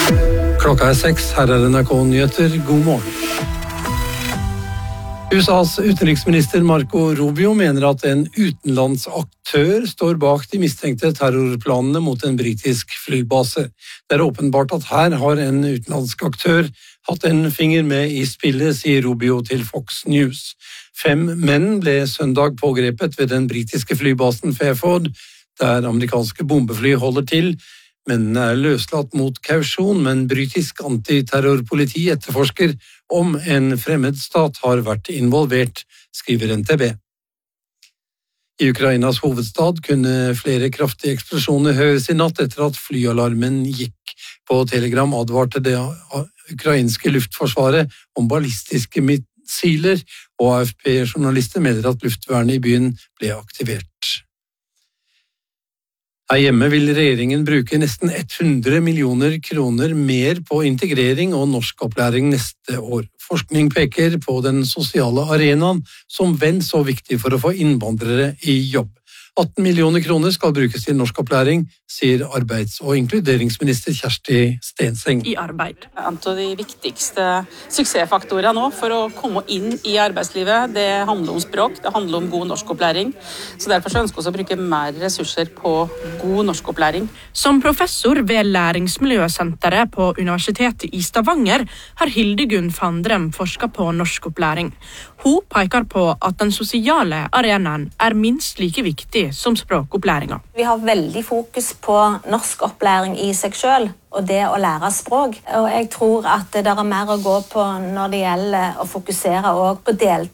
Klokka 6, her NRK-nyheter, god morgen. USAs utenriksminister Marco Rubio mener at en utenlandsaktør står bak de mistenkte terrorplanene mot en britisk flybase. Det åpenbart at her har en utenlandsk aktør hatt en finger med i spillet, sier Rubio til Fox News. 5 menn ble søndag pågrepet ved den britiske flybasen Fairford, der amerikanske bombefly holder til. Mennene løslatt mot kausjon, men britisk antiterrorpoliti etterforsker om en fremmed stat har vært involvert, skriver NTB. I Ukrainas hovedstad kunne flere kraftige eksplosjoner høres i natt etter at flyalarmen gikk. På Telegram advarte det ukrainske luftforsvaret om ballistiske missiler, og AFP-journalister melder at luftvernet i byen ble aktivert. Her hjemme vil regjeringen bruke nesten 100 millioner kroner mer på integrering og norskopplæring neste år. Forskning peker på den sosiale arenaen som vel så viktig for å få innvandrere i jobb. 18 millioner kroner skal brukes til norskopplæring, sier arbeids- og inkluderingsminister Kjersti Stenseng. I arbeid. En av de viktigste suksessfaktorene nå for å komme inn i arbeidslivet, det handler om språk, det handler om god norskopplæring. Så derfor ønsker vi å bruke mer ressurser på god norskopplæring. Som professor ved Læringsmiljøsenteret på Universitetet i Stavanger har Hildegunn Fandrem forsket på norskopplæring. Hun peker på at den sosiale arenaen er minst like viktig som språkopplæringa. Vi har veldig fokus på norskopplæring i seg selv, og det å lære språk. Og jeg tror at det er mer å gå på når det gjelder å fokusere også på